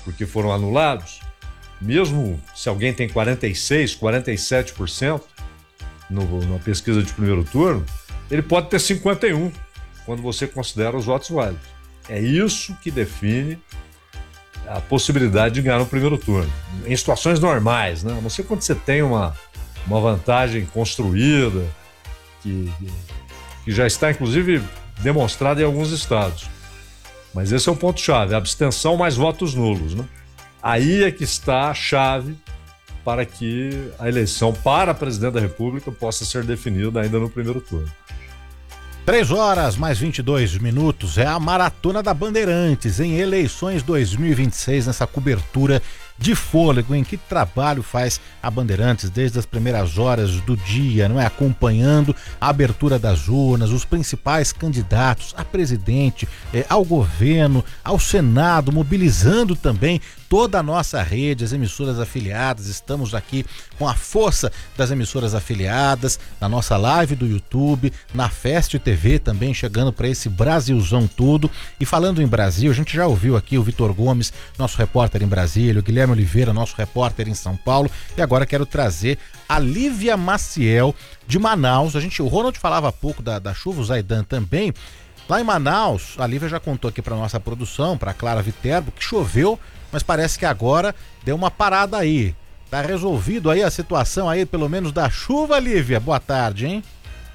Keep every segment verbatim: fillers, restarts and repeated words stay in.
porque foram anulados, mesmo se alguém tem quarenta e seis por cento, quarenta e sete por cento no, na pesquisa de primeiro turno, ele pode ter cinquenta e um por cento quando você considera os votos válidos. É isso que define a possibilidade de ganhar no primeiro turno. Em situações normais, né? A não ser quando você tem uma, uma vantagem construída, que, que já está, inclusive, demonstrada em alguns estados. Mas esse é o ponto-chave, a abstenção mais votos nulos, né? Aí é que está a chave para que a eleição para presidente da República possa ser definida ainda no primeiro turno. Três horas mais vinte e dois minutos, é a Maratona da Bandeirantes em eleições dois mil e vinte e seis, nessa cobertura de fôlego. Em que trabalho faz a Bandeirantes desde as primeiras horas do dia, não é? Acompanhando a abertura das urnas, os principais candidatos a presidente, eh, ao governo, ao Senado, mobilizando também toda a nossa rede, as emissoras afiliadas. Estamos aqui com a força das emissoras afiliadas, na nossa live do YouTube, na Fest T V também, chegando para esse Brasilzão todo. E falando em Brasil, a gente já ouviu aqui o Vitor Gomes, nosso repórter em Brasília, o Guilherme Oliveira, nosso repórter em São Paulo, e agora quero trazer a Lívia Maciel de Manaus. A gente, o Ronald falava há pouco da, da chuva, o Zaidan também. Lá em Manaus, a Lívia já contou aqui para nossa produção, para Clara Viterbo, que choveu, mas parece que agora deu uma parada aí. Tá resolvido aí a situação aí, pelo menos da chuva, Lívia? Boa tarde, hein?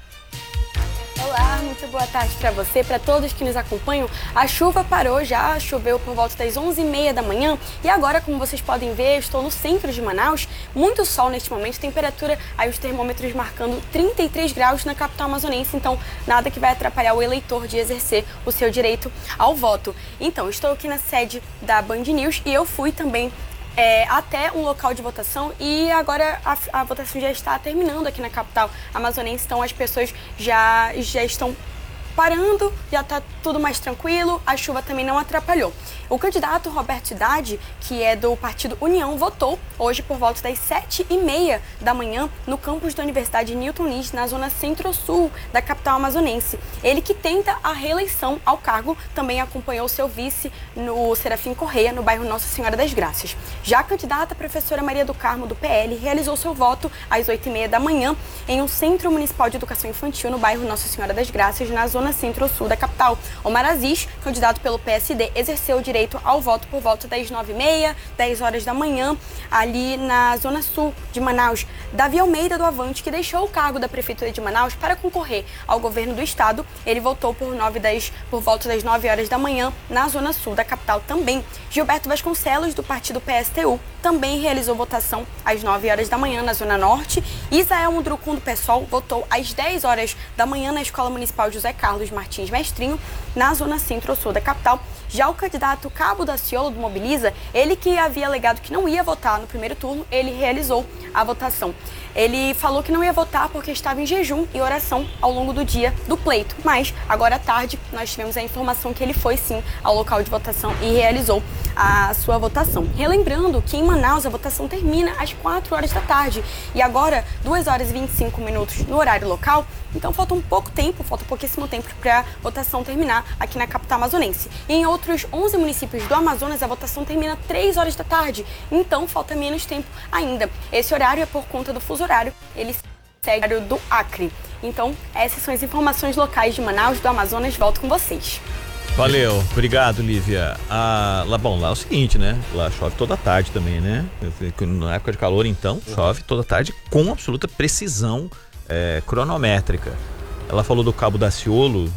Olá, muito boa tarde para você, para todos que nos acompanham. A chuva parou já, choveu por volta das onze e meia da manhã e agora, como vocês podem ver, eu estou no centro de Manaus, muito sol neste momento, temperatura, aí os termômetros marcando trinta e três graus na capital amazonense, então nada que vai atrapalhar o eleitor de exercer o seu direito ao voto. Então, estou aqui na sede da Band News e eu fui também É, até um local de votação e agora a, a votação já está terminando aqui na capital amazonense, então as pessoas já, já estão parando, já está tudo mais tranquilo, a chuva também não atrapalhou. O candidato Roberto Idade, que é do partido União, votou hoje por volta das sete e meia da manhã no campus da Universidade Newton Lins, na zona centro-sul da capital amazonense. Ele que tenta a reeleição ao cargo, também acompanhou seu vice no Serafim Correia, no bairro Nossa Senhora das Graças. Já a candidata, a professora Maria do Carmo, do P L, realizou seu voto às oito e meia da manhã em um Centro Municipal de Educação Infantil no bairro Nossa Senhora das Graças, na zona centro-sul da capital. Omar Aziz, candidato pelo P S D, exerceu o direito ao voto por volta das nove e meia, dez horas da manhã, ali na zona sul de Manaus. Davi Almeida, do Avante, que deixou o cargo da Prefeitura de Manaus para concorrer ao governo do estado, ele votou por, nove, dez, por volta das nove horas da manhã na zona sul da capital também. Gilberto Vasconcelos, do partido P S T U, também realizou votação às nove horas da manhã na zona norte. Isael Mundrucum, do PSOL, votou às dez horas da manhã na Escola Municipal José Carlos Martins Mestrinho, na zona centro-sul da capital. Já o candidato Cabo Daciolo, do Mobiliza, ele que havia alegado que não ia votar no primeiro turno, ele realizou a votação. Ele falou que não ia votar porque estava em jejum e oração ao longo do dia do pleito. Mas, agora à tarde, nós tivemos a informação que ele foi sim ao local de votação e realizou a sua votação. Relembrando que em Manaus a votação termina às quatro horas da tarde. E agora, duas horas e vinte e cinco minutos no horário local. Então falta um pouco tempo, falta pouquíssimo tempo para a votação terminar aqui na capital amazonense. E em outros onze municípios do Amazonas, a votação termina três horas da tarde. Então falta menos tempo ainda. Esse horário é por conta do fuso horário. Ele segue o horário do Acre. Então, essas são as informações locais de Manaus, do Amazonas. Volto com vocês. Valeu, obrigado, Lívia. Ah, lá, bom, lá é o seguinte, né? Lá chove toda tarde também, né? Na época de calor, então, chove toda tarde com absoluta precisão é, cronométrica. Ela falou do Cabo Daciolo.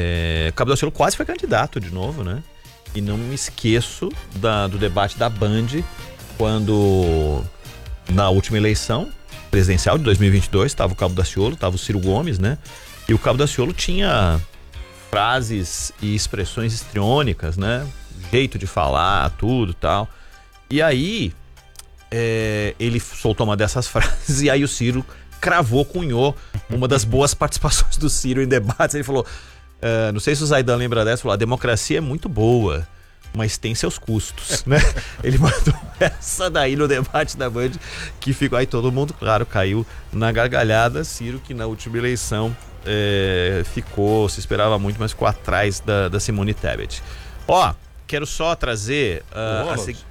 É, Cabo Daciolo quase foi candidato de novo, né? E não me esqueço da, do debate da Band, quando na última eleição presidencial de dois mil e vinte e dois estava o Cabo Daciolo, estava o Ciro Gomes, né? E o Cabo Daciolo tinha frases e expressões histriônicas, né? Jeito de falar, tudo e tal. E aí, é, ele soltou uma dessas frases e aí o Ciro cravou, cunhou uma das boas participações do Ciro em debates. Ele falou, uh, não sei se o Zaidan lembra dessa, falou, a democracia é muito boa, mas tem seus custos, né? Ele mandou essa daí no debate da Band, que ficou aí todo mundo, claro, caiu na gargalhada. Ciro, que na última eleição É, ficou, se esperava muito, mas ficou atrás da, da Simone Tebet. Ó, quero só trazer uh, a,